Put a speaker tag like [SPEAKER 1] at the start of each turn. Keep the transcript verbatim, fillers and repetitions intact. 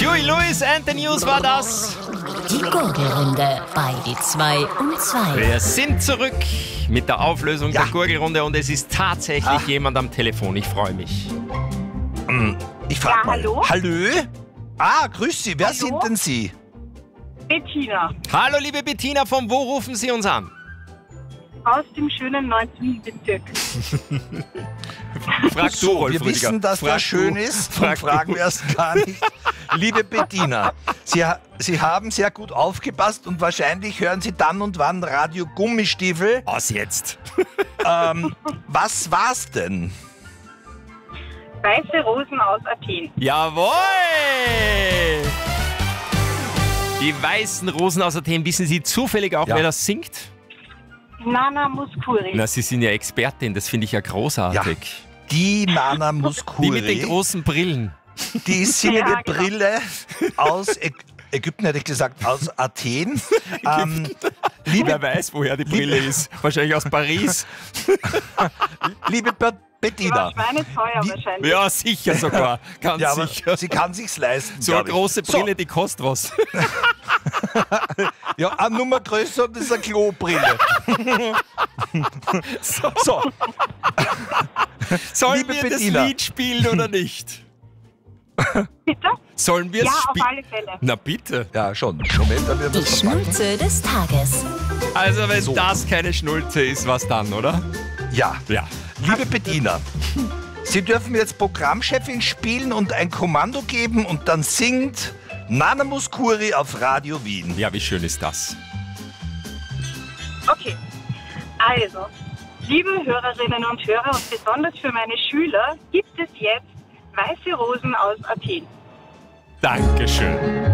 [SPEAKER 1] Huey Lewis and the News war das.
[SPEAKER 2] Die Gurgelrunde bei die zwei um zwei.
[SPEAKER 1] Wir sind zurück mit der Auflösung
[SPEAKER 3] Ja.
[SPEAKER 1] der Gurgelrunde und es ist tatsächlich
[SPEAKER 3] Ach.
[SPEAKER 1] jemand am Telefon. Ich freue mich.
[SPEAKER 3] Ich frag
[SPEAKER 4] Ja,
[SPEAKER 3] mal.
[SPEAKER 4] hallo?
[SPEAKER 3] Hallo? Ah, grüß Sie. Wer
[SPEAKER 4] Hallo?
[SPEAKER 3] sind denn Sie?
[SPEAKER 4] Bettina
[SPEAKER 1] Hallo liebe Bettina, von wo rufen Sie uns an?
[SPEAKER 4] aus dem schönen neunzehnten Bezirk.
[SPEAKER 1] Frag du,
[SPEAKER 3] So,
[SPEAKER 1] Rolf
[SPEAKER 3] wir
[SPEAKER 1] Rüdiger.
[SPEAKER 3] wissen, dass
[SPEAKER 1] Frag
[SPEAKER 3] das schön
[SPEAKER 1] du.
[SPEAKER 3] ist.
[SPEAKER 1] Frag
[SPEAKER 3] und fragen
[SPEAKER 1] du.
[SPEAKER 3] wir erst gar nicht. Liebe Bettina, Sie, ha- Sie haben sehr gut aufgepasst und wahrscheinlich hören Sie dann und wann Radio Gummistiefel.
[SPEAKER 1] Was jetzt?
[SPEAKER 3] Ähm, was war's denn?
[SPEAKER 4] Weiße Rosen aus Athen.
[SPEAKER 1] Jawohl! Die weißen Rosen aus Athen. Wissen Sie zufällig auch,
[SPEAKER 3] Ja.
[SPEAKER 1] wer das singt?
[SPEAKER 4] Nana Muscuri.
[SPEAKER 1] Na, Sie sind ja Expertin, das finde ich ja großartig.
[SPEAKER 3] Die Nana
[SPEAKER 1] Die
[SPEAKER 3] Muscuri.
[SPEAKER 1] mit den großen Brillen.
[SPEAKER 3] Die singende
[SPEAKER 4] Ja, genau.
[SPEAKER 3] Brille aus Ä Ägypten, hätte ich gesagt, aus Athen. ähm, liebe,
[SPEAKER 1] Wer weiß, woher die Brille ist. Wahrscheinlich aus Paris.
[SPEAKER 3] liebe Be Bettina.
[SPEAKER 4] Schweineteuer
[SPEAKER 3] Wie-
[SPEAKER 4] wahrscheinlich.
[SPEAKER 1] Ja, sicher sogar. Ganz
[SPEAKER 3] Ja, aber
[SPEAKER 1] sicher.
[SPEAKER 3] sie kann sich's leisten.
[SPEAKER 1] So eine
[SPEAKER 3] glaub ich.
[SPEAKER 1] große Brille, die kostet was.
[SPEAKER 3] Ja, eine Nummer größer und das ist eine Klobrille.
[SPEAKER 1] So.
[SPEAKER 3] So,
[SPEAKER 1] Sollen
[SPEAKER 3] Liebe
[SPEAKER 1] wir
[SPEAKER 3] Bettina.
[SPEAKER 1] das Lied spielen oder nicht?
[SPEAKER 4] Bitte?
[SPEAKER 1] Sollen wir
[SPEAKER 4] Ja,
[SPEAKER 1] es
[SPEAKER 4] auf
[SPEAKER 1] spielen?
[SPEAKER 4] alle Fälle.
[SPEAKER 1] Na bitte.
[SPEAKER 3] ja schon. Moment, dann werden wir
[SPEAKER 2] Die
[SPEAKER 3] das verpacken.
[SPEAKER 2] Schnulze des Tages.
[SPEAKER 1] Also wenn
[SPEAKER 3] So.
[SPEAKER 1] das keine Schnulze ist, was dann, oder?
[SPEAKER 3] Ja,
[SPEAKER 1] Ja.
[SPEAKER 3] liebe Bettina, Sie dürfen jetzt Programmchefin spielen und ein Kommando geben und dann singt Nana Muscuri auf Radio Wien.
[SPEAKER 1] Ja, wie schön ist das?
[SPEAKER 4] Okay. Also, liebe Hörerinnen und Hörer und besonders für meine Schüler gibt es jetzt Weiße Rosen aus Athen.
[SPEAKER 1] Dankeschön.